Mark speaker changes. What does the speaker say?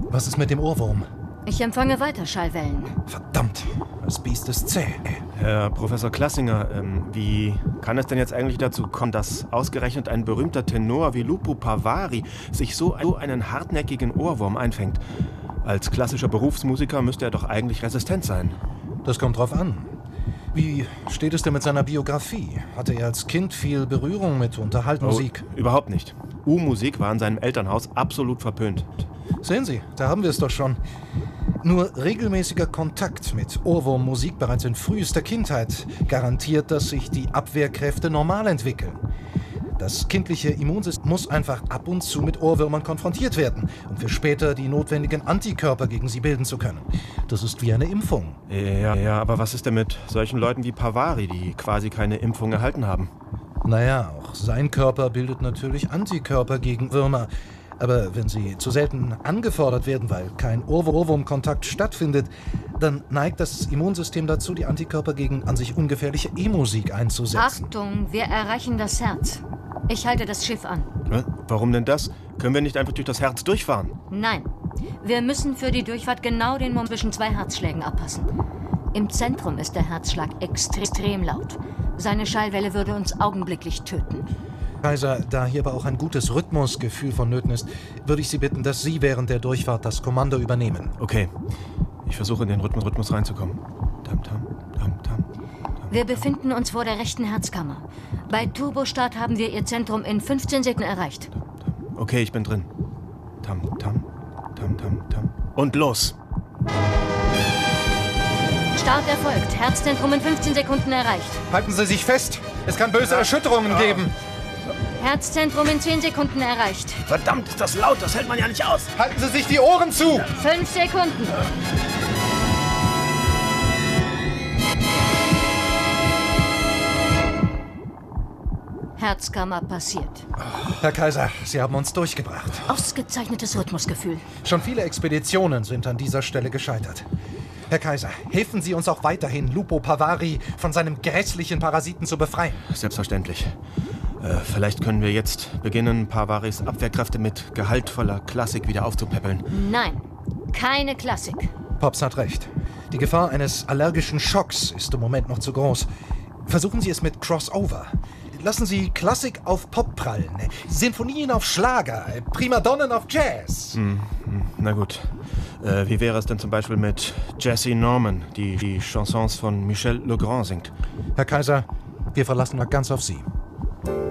Speaker 1: Was ist mit dem Ohrwurm?
Speaker 2: Ich empfange weiter Schallwellen.
Speaker 1: Verdammt, das Biest ist zäh.
Speaker 3: Herr Professor Klassinger, wie kann es denn jetzt eigentlich dazu kommen, dass ausgerechnet ein berühmter Tenor wie Lupo Pavary sich so einen hartnäckigen Ohrwurm einfängt? Als klassischer Berufsmusiker müsste er doch eigentlich resistent sein.
Speaker 1: Das kommt drauf an. Wie steht es denn mit seiner Biografie? Hatte er als Kind viel Berührung mit Unterhaltmusik?
Speaker 3: Oh, überhaupt nicht. U-Musik war in seinem Elternhaus absolut verpönt.
Speaker 1: Sehen Sie, da haben wir es doch schon. Nur regelmäßiger Kontakt mit Ohrwurmmusik bereits in frühester Kindheit garantiert, dass sich die Abwehrkräfte normal entwickeln. Das kindliche Immunsystem muss einfach ab und zu mit Ohrwürmern konfrontiert werden, um für später die notwendigen Antikörper gegen sie bilden zu können. Das ist wie eine Impfung.
Speaker 3: Ja, aber was ist denn mit solchen Leuten wie Pavary, die quasi keine Impfung erhalten haben?
Speaker 1: Naja, auch sein Körper bildet natürlich Antikörper gegen Würmer. Aber wenn sie zu selten angefordert werden, weil kein Ohrwurmkontakt stattfindet, dann neigt das Immunsystem dazu, die Antikörper gegen an sich ungefährliche E-Musik einzusetzen.
Speaker 2: Achtung, wir erreichen das Herz. Ich halte das Schiff an.
Speaker 3: Warum denn das? Können wir nicht einfach durch das Herz durchfahren?
Speaker 2: Nein, wir müssen für die Durchfahrt genau den Moment zwischen zwei Herzschlägen abpassen. Im Zentrum ist der Herzschlag extrem laut. Seine Schallwelle würde uns augenblicklich töten.
Speaker 1: Kaiser, da hier aber auch ein gutes Rhythmusgefühl vonnöten ist, würde ich Sie bitten, dass Sie während der Durchfahrt das Kommando übernehmen.
Speaker 3: Okay, ich versuche in den Rhythmus reinzukommen. Tam, tam, tam, tam.
Speaker 2: Wir befinden uns vor der rechten Herzkammer. Bei Turbostart haben wir Ihr Zentrum in 15 Sekunden erreicht.
Speaker 3: Okay, ich bin drin. Tam, tam, tam, tam, tam. Und los!
Speaker 2: Start erfolgt. Herzzentrum in 15 Sekunden erreicht.
Speaker 1: Halten Sie sich fest! Es kann böse Erschütterungen geben!
Speaker 2: Herzzentrum in 10 Sekunden erreicht.
Speaker 3: Verdammt, ist das laut, das hält man ja nicht aus.
Speaker 1: Halten Sie sich die Ohren zu!
Speaker 2: 5 Sekunden. Herzkammer passiert.
Speaker 1: Herr Kaiser, Sie haben uns durchgebracht.
Speaker 2: Ausgezeichnetes Rhythmusgefühl.
Speaker 1: Schon viele Expeditionen sind an dieser Stelle gescheitert. Herr Kaiser, helfen Sie uns auch weiterhin, Lupo Pavary von seinem grässlichen Parasiten zu befreien.
Speaker 3: Selbstverständlich. Vielleicht können wir jetzt beginnen, Pavarys Abwehrkräfte mit gehaltvoller Klassik wieder aufzupäppeln.
Speaker 2: Nein, keine Klassik.
Speaker 1: Pops hat recht. Die Gefahr eines allergischen Schocks ist im Moment noch zu groß. Versuchen Sie es mit Crossover. Lassen Sie Klassik auf Pop prallen, Sinfonien auf Schlager, Primadonnen auf Jazz.
Speaker 3: Na gut. Wie wäre es denn zum Beispiel mit Jessie Norman, die Chansons von Michel Legrand singt?
Speaker 1: Herr Kaiser, wir verlassen noch ganz auf Sie.